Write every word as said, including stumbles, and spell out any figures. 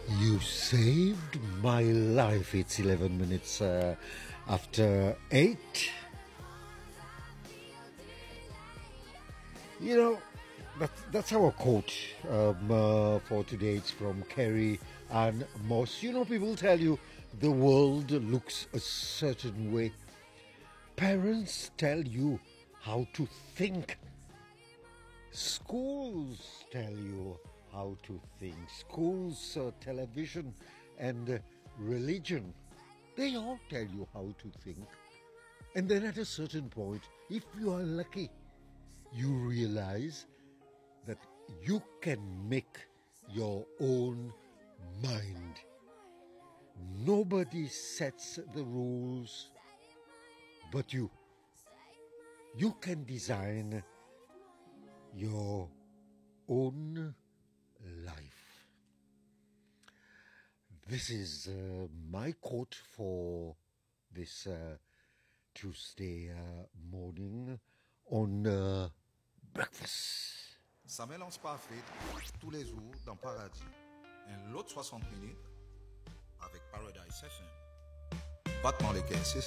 You saved my life. It's eleven minutes uh, after eight. You know, that, that's our quote um, uh, for today. It's from Carrie Ann Moss. You know, people tell you the world looks a certain way. Parents tell you how to think. Schools tell you how to think. Schools, uh, television, and uh, religion, they all tell you how to think. And then at a certain point, if you are lucky, you realize that you can make your own mind. Nobody sets the rules but you. You can design your own life. This is uh, my quote for this uh, Tuesday uh, morning on uh, breakfast. Ça mélange parfait tous les jours dans Paradis. Un lot soixante minutes avec Paradise Session. Battement les caisses,